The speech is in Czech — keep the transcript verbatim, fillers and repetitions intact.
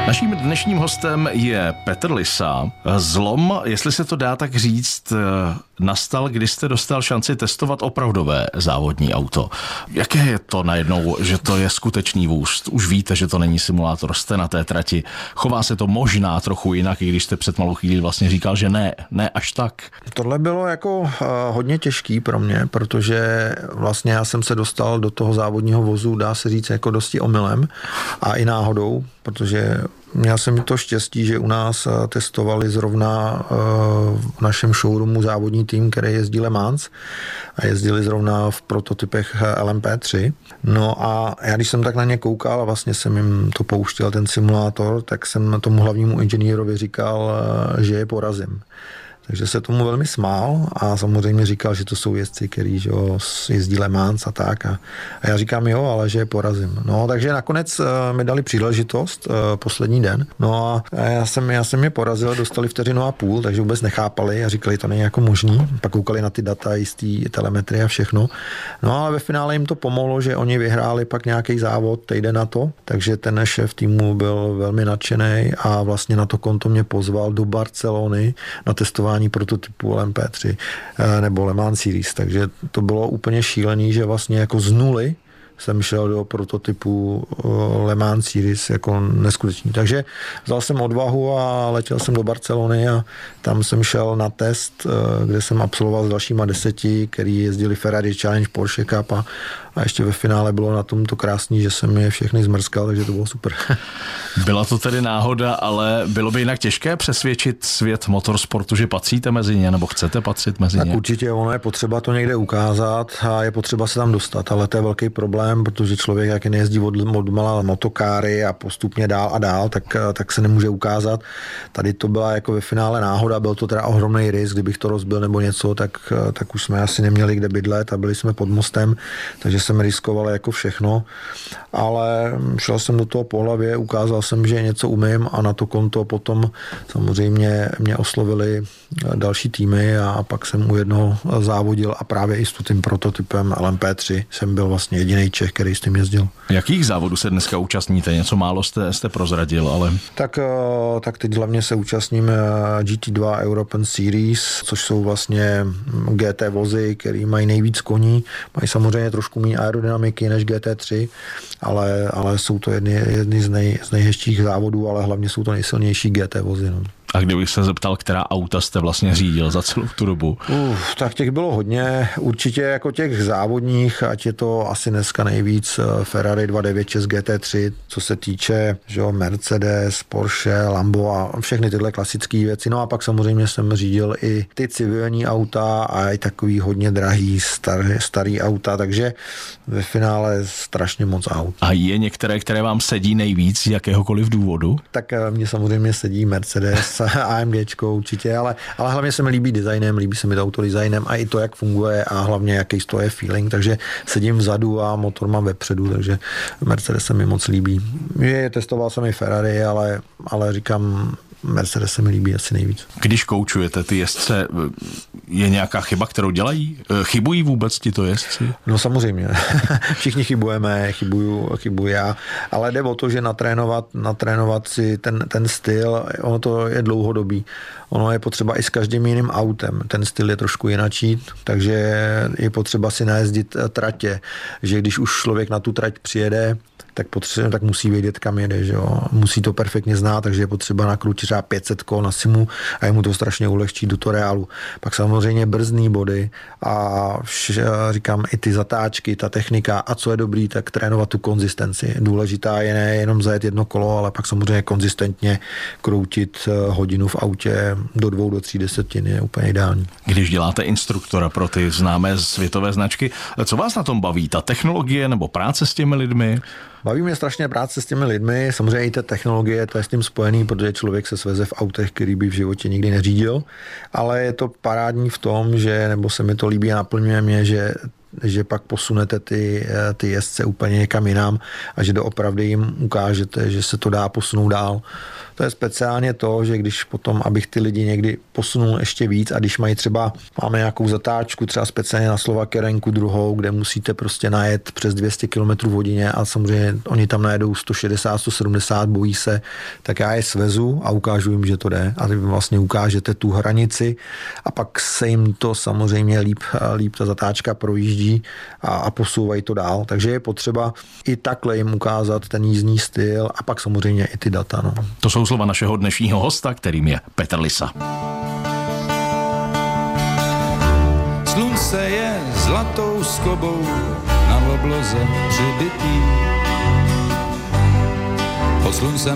Naším dnešním hostem je Petr Lisa. Zlom, jestli se to dá tak říct, nastal, když jste dostal šanci testovat opravdové závodní auto. Jaké je to najednou, že to je skutečný vůz? Už víte, že to není simulátor, jste na té trati. Chová se to možná trochu jinak, i když jste před malou chvíli vlastně říkal, že ne, ne až tak. Tohle bylo jako uh, hodně těžký pro mě, protože vlastně já jsem se dostal do toho závodního vozu, dá se říct, jako dosti omylem a i náhodou, protože měl jsem to štěstí, že u nás testovali zrovna v našem showroomu závodní tým, který jezdí Le Mans a jezdili zrovna v prototypech L M P tři. No a já když jsem tak na ně koukal a vlastně jsem jim to pouštěl, ten simulátor, tak jsem tomu hlavnímu inženýrovi říkal, že je porazím. Takže se tomu velmi smál a samozřejmě říkal, že to jsou jezdci, který že jo, jezdí Le Mans a tak. A, a já říkám jo, ale že je porazím. No, takže nakonec uh, mi dali příležitost uh, poslední den. No a já jsem, já jsem je porazil, dostali vteřinu a půl, takže vůbec nechápali a říkali, to není jako možný. Pak koukali na ty data, jistý telemetry a všechno. No ale ve finále jim to pomohlo, že oni vyhráli pak nějaký závod týden na to, takže ten šéf týmu byl velmi nadšený a vlastně na to konto mě pozval do Barcelony na testování prototypu L M P tři nebo Le Mans Series, takže to bylo úplně šílený, že vlastně jako z nuly jsem šel do prototypu Le Mans Series jako neskutečný. Takže vzal jsem odvahu a letěl jsem do Barcelony a tam jsem šel na test, kde jsem absolvoval s dalšíma deseti, který jezdili Ferrari Challenge, Porsche Cup a, a ještě ve finále bylo na tom to krásný, že jsem je všechny zmrskal, takže to bylo super. Byla to tedy náhoda, ale bylo by jinak těžké přesvědčit svět motorsportu, že patříte mezi ně, nebo chcete patřit mezi tak ně? Určitě ono je potřeba to někde ukázat a je potřeba se tam dostat, ale to je velký problém, protože člověk, jak nejezdí od, od malá motokáry a postupně dál a dál, tak, tak se nemůže ukázat. Tady to byla jako ve finále náhoda, byl to teda ohromný risk, kdybych to rozbil nebo něco, tak, tak už jsme asi neměli kde bydlet a byli jsme pod mostem, takže jsem riskoval jako všechno, ale šel jsem do toho po hlavě, ukázal jsem, že něco umím a na to konto potom samozřejmě mě oslovili další týmy a pak jsem u jednoho závodil a právě i s tím prototypem L M P tři jsem byl vlastně jediný Čech, který s tím jezdil. Jakých závodů se dneska účastníte? Něco málo jste, jste prozradil, ale... Tak, tak teď hlavně se účastním G T dva European Series, což jsou vlastně G T vozy, který mají nejvíc koní, mají samozřejmě trošku méně aerodynamiky než G T tři, ale, ale jsou to jedny, jedny z, nej, z nejhezčích závodů, ale hlavně jsou to nejsilnější G T vozy. No. A kdybych se zeptal, která auta jste vlastně řídil za celou tu dobu? Uf, tak těch bylo hodně. Určitě jako těch závodních, ať je to asi dneska nejvíc Ferrari dvě devět šest G T tři, co se týče že jo, Mercedes, Porsche, Lambo a všechny tyhle klasické věci. No a pak samozřejmě jsem řídil i ty civilní auta a i takový hodně drahý star, starý auta, takže ve finále strašně moc aut. A je některé, které vám sedí nejvíc z jakéhokoliv důvodu? Tak mně samozřejmě sedí Mercedes, AMGčko určitě, ale, ale hlavně se mi líbí designem, líbí se mi to auto designem a i to, jak funguje a hlavně jaký z toho je feeling, takže sedím vzadu a motor mám vepředu, takže Mercedes se mi moc líbí. Je, testoval jsem i Ferrari, ale, ale říkám, Mercedes se mi líbí asi nejvíc. Když koučujete ty jezdce, je nějaká chyba, kterou dělají? Chybují vůbec tito jezdci? No samozřejmě. Všichni chybujeme, chybuju, chybuju já, ale jde o to, že natrénovat, natrénovat si ten, ten styl, ono to je dlouhodobý. Ono je potřeba i s každým jiným autem. Ten styl je trošku jinačí, takže je potřeba si najezdit tratě, že když už člověk na tu trať přijede, tak, potřeba, tak musí vědět, kam jede. Že jo? Musí to perfektně znát, takže je potřeba nakrutit třeba pět set kol na simu a je mu to strašně ulehčí do tutoriálu. Pak samozřejmě brzdný body a vš, říkám i ty zatáčky, ta technika a co je dobrý, tak trénovat tu konzistenci. Důležitá je nejenom zajet jedno kolo, ale pak samozřejmě konzistentně kroutit hodinu v autě do dvou, do tří desetin je úplně ideální. Když děláte instruktora pro ty známé světové značky, co vás na tom baví? Ta technologie nebo práce s těmi lidmi? Baví mě strašně práce s těmi lidmi, samozřejmě i té technologie, to je s tím spojený, protože člověk se sveze v autech, který by v životě nikdy neřídil, ale je to parádní v tom, že, nebo se mi to líbí a naplňuje mě, že že pak posunete ty, ty jezdce úplně někam jinam a že doopravdy jim ukážete, že se to dá posunout dál. To je speciálně to, že když potom, abych ty lidi někdy posunul ještě víc a když mají třeba, máme nějakou zatáčku, třeba speciálně na Slovakerenku druhou, kde musíte prostě najet přes dvě stě kilometrů v hodině a samozřejmě oni tam najedou sto šedesát, sto sedmdesát, bojí se, tak já je svezu a ukážu jim, že to jde. A vy vlastně ukážete tu hranici a pak se jim to samozřejmě líp, líp ta zatáčka projíždí a, a posouvají to dál. Takže je potřeba i takhle jim ukázat ten jízdní styl a pak samozřejmě i ty data. No. To jsou slova našeho dnešního hosta, kterým je Petr Lisa. Slunce je zlatou skobou na obloze přibitý. Pod sluncem